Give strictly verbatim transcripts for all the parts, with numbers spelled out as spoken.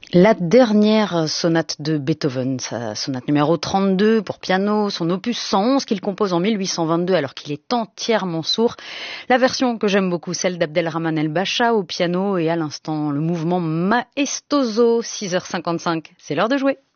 La dernière sonate de Beethoven, sa sonate numéro trente-deux pour piano, son opus cent onze qu'il compose en mille huit cent vingt-deux alors qu'il est entièrement sourd. La version que j'aime beaucoup, celle d'Abdelrahman El-Bacha au piano et à l'instant le mouvement maestoso, six heures cinquante-cinq. C'est l'heure de jouer.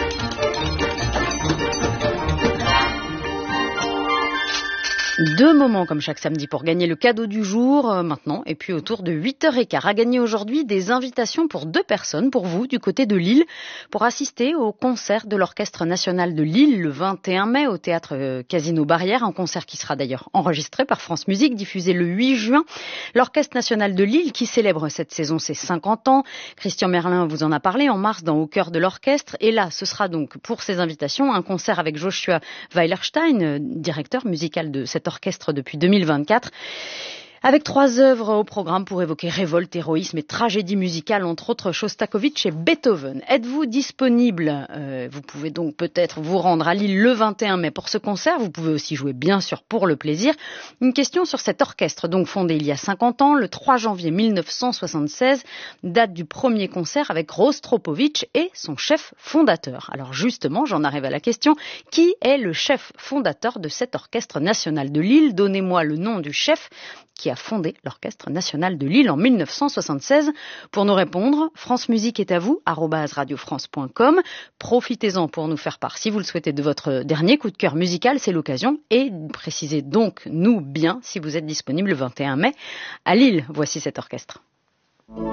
Deux moments comme chaque samedi pour gagner le cadeau du jour euh, maintenant et puis autour de huit heures quinze à gagner aujourd'hui des invitations pour deux personnes pour vous du côté de Lille pour assister au concert de l'Orchestre National de Lille le vingt et un mai au théâtre euh, Casino Barrière, un concert qui sera d'ailleurs enregistré par France Musique, diffusé le huit juin. L'Orchestre National de Lille qui célèbre cette saison ses cinquante ans. Christian Merlin vous en a parlé en mars dans Au cœur de l'orchestre et là ce sera donc pour ces invitations un concert avec Joshua Weilerstein, euh, directeur musical de cet orchestre depuis deux mille vingt-quatre, avec trois œuvres au programme pour évoquer révolte, héroïsme et tragédie musicale, entre autres Shostakovich et Beethoven. Êtes-vous disponible ? euh, Vous pouvez donc peut-être vous rendre à Lille le vingt et un mai pour ce concert. Vous pouvez aussi jouer bien sûr pour le plaisir. Une question sur cet orchestre, donc fondé il y a cinquante ans, le trois janvier mille neuf cent soixante-seize, date du premier concert avec Rostropovitch et son chef fondateur. Alors justement, j'en arrive à la question, qui est le chef fondateur de cet orchestre national de Lille ? Donnez-moi le nom du chef qui a fondé l'Orchestre National de Lille en mille neuf cent soixante-seize. Pour nous répondre, France Musique est à vous, arobase radio france point com. Profitez-en pour nous faire part, si vous le souhaitez, de votre dernier coup de cœur musical, c'est l'occasion. Et précisez donc nous bien si vous êtes disponible le vingt et un mai à Lille. Voici cet orchestre.